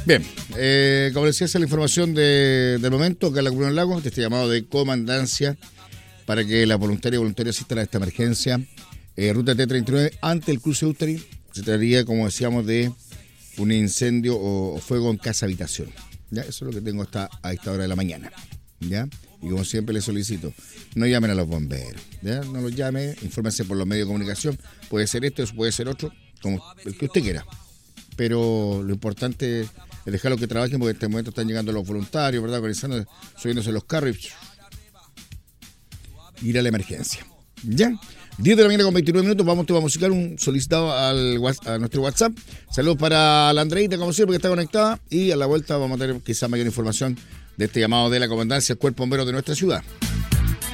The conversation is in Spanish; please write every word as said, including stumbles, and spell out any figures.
Bien, eh, como decía, esa es la información de, del momento acá en la Comuna del Lago, de este llamado de comandancia para que la voluntaria y voluntarios asistan a esta emergencia. Eh, ruta T treinta y nueve ante el cruce de Ustari. Se trataría, como decíamos, de un incendio o, o fuego en casa habitación. ¿Ya? Eso es lo que tengo hasta a esta hora de la mañana. ¿Ya? Y como siempre les solicito, no llamen a los bomberos. ¿Ya? No los llamen, infórmense por los medios de comunicación. Puede ser este o puede ser otro, como el que usted quiera. Pero lo importante es dejarlos que trabajen, porque en este momento están llegando los voluntarios, ¿verdad? Organizando, subiéndose los carros y ir a la emergencia. ¿Ya? diez de la mañana con veintinueve minutos, vamos, te vamos a musicar un solicitado al, a nuestro WhatsApp. Saludos para la Andreita, como siempre, que está conectada. Y a la vuelta vamos a tener quizá mayor información de este llamado de la comandancia al Cuerpo Bombero de nuestra ciudad.